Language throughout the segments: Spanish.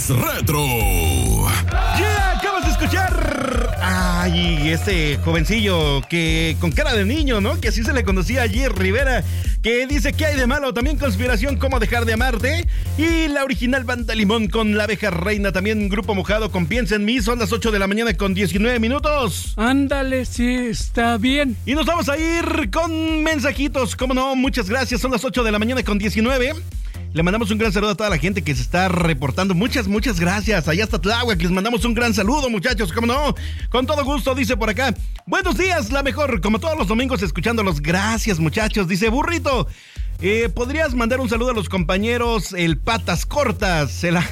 más retro. Yeah, acabas de escuchar. Ay, este jovencillo que con cara de niño, ¿no? Que así se le conocía a Jerry Rivera, que dice que hay de malo, también Conspiración, Cómo dejar de amarte, y la original Banda Limón con La abeja reina, también Grupo Mojado con Piensa en mí. Son las 8 de la mañana con 19 minutos. Ándale, sí, está bien. Y nos vamos a ir con mensajitos, cómo no, muchas gracias. Son las 8 de la mañana con 19. Le mandamos un gran saludo a toda la gente que se está reportando. Muchas gracias. Allá hasta Tláhuac, les mandamos un gran saludo, muchachos. ¿Cómo no? Con todo gusto, dice por acá. Buenos días, la mejor. Como todos los domingos, escuchándolos. Gracias, muchachos. Dice Burrito. ¿Podrías mandar un saludo a los compañeros el Patas Cortas? Ya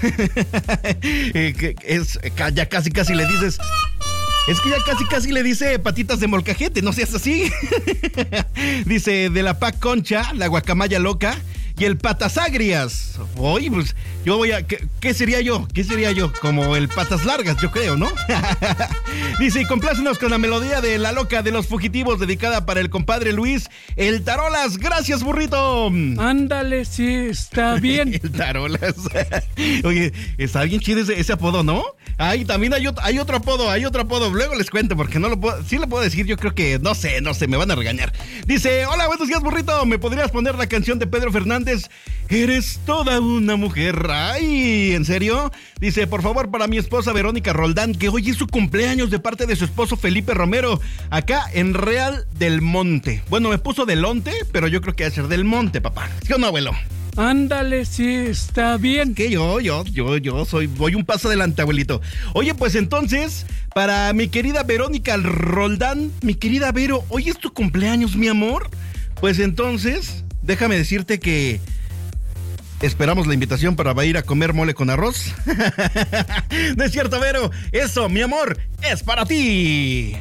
casi le dices... Es que ya casi le dice patitas de molcajete, no seas así. Dice, de la Pac Concha, la guacamaya loca y el patas agrias. Oye, pues yo voy a... ¿Qué sería yo? Como el patas largas, yo creo, ¿no? Dice, complácenos con la melodía de La Loca de los Fugitivos, dedicada para el compadre Luis, el Tarolas. Gracias, burrito. Ándale, sí, está bien. El Tarolas. Oye, está bien chido ese apodo, ¿no? Ay, también hay otro apodo. Luego les cuento porque no lo puedo... Sí le puedo decir, yo creo que... No sé, me van a regañar. Dice, hola, buenos días, burrito. ¿Me podrías poner la canción de Pedro Fernández? Eres toda una mujer. Ay, ¿en serio? Dice, por favor, para mi esposa Verónica Roldán, que hoy es su cumpleaños, de parte de su esposo Felipe Romero, acá en Real del Monte. Bueno, me puso del Onte, pero yo creo que va a ser del Monte, papá. ¿Sí o no, abuelo? Ándale, sí, está bien. Que voy un paso adelante, abuelito. Oye, pues entonces, para mi querida Verónica Roldán, mi querida Vero, ¿hoy es tu cumpleaños, mi amor? Pues entonces, déjame decirte que esperamos la invitación para ir a comer mole con arroz. No es cierto, Vero. Eso, mi amor, es para ti.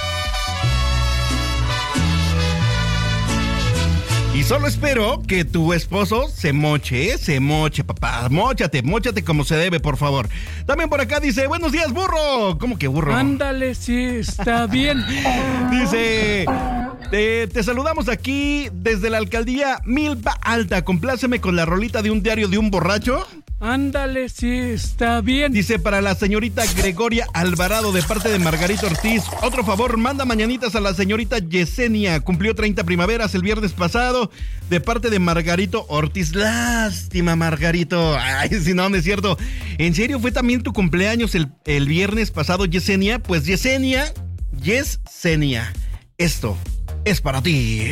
Y solo espero que tu esposo se moche, papá. Móchate como se debe, por favor. También por acá dice, buenos días, burro. ¿Cómo que burro? Ándale, sí, está bien. Dice, te saludamos aquí desde la alcaldía Milpa Alta. Compláceme con la rolita de un diario de un borracho. Ándale, sí, está bien. Dice, para la señorita Gregoria Alvarado, de parte de Margarito Ortiz. Otro favor, manda mañanitas a la señorita Yesenia. Cumplió 30 primaveras el viernes pasado, de parte de Margarito Ortiz. Lástima, Margarito. Ay, si no es cierto. ¿En serio fue también tu cumpleaños el viernes pasado, Yesenia? Pues Yesenia, esto es para ti.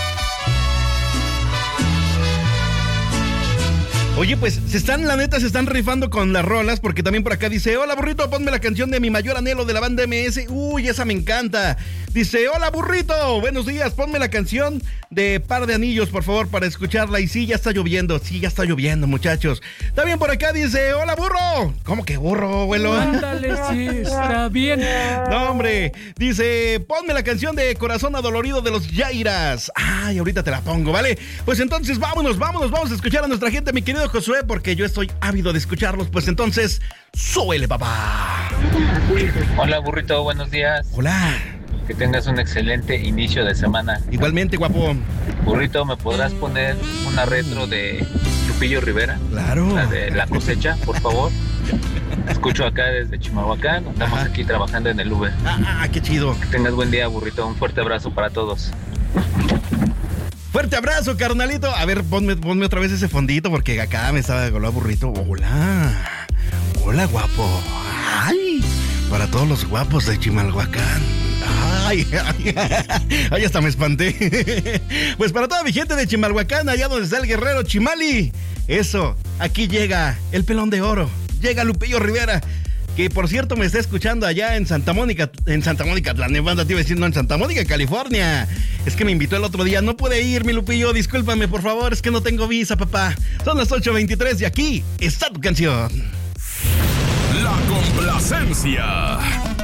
Oye, pues se están rifando con las rolas, porque también por acá dice, hola, burrito, ponme la canción de Mi Mayor Anhelo de la banda MS. Uy, esa me encanta. Dice, hola, burrito, buenos días, ponme la canción de Par de Anillos, por favor, para escucharla. Y sí, ya está lloviendo, muchachos. También por acá dice, hola, burro. ¿Cómo que burro, abuelo? Ándale, sí, está bien. No, hombre, dice, ponme la canción de Corazón Adolorido de los Yairas. Ay, ahorita te la pongo, ¿vale? Pues entonces vámonos a escuchar a nuestra gente, mi querido Josué, porque yo estoy ávido de escucharlos. Pues entonces, súbele, papá. Hola, burrito, buenos días. Hola. Que tengas un excelente inicio de semana. Igualmente, guapo. Burrito, ¿me podrás poner una retro de Lupillo Rivera? Claro. La de La Cosecha, por favor. Escucho acá desde Chimalhuacán. Estamos aquí trabajando en el Uber. Qué chido. Que tengas buen día, burrito. Un fuerte abrazo para todos. Fuerte abrazo, carnalito. A ver, ponme otra vez ese fondito, porque acá me estaba con el burrito. Hola, guapo. Ay, para todos los guapos de Chimalhuacán. Ay, hasta me espanté. Pues para toda mi gente de Chimalhuacán, allá donde está el guerrero Chimali. Eso, aquí llega el pelón de oro. Llega Lupillo Rivera, que por cierto me está escuchando allá en Santa Mónica, la Nevada, te iba a decir, no, en Santa Mónica, California. Es que me invitó el otro día, no pude ir, mi Lupillo, discúlpame, por favor, es que no tengo visa, papá. Son las 8:23 y aquí está tu canción. La complacencia.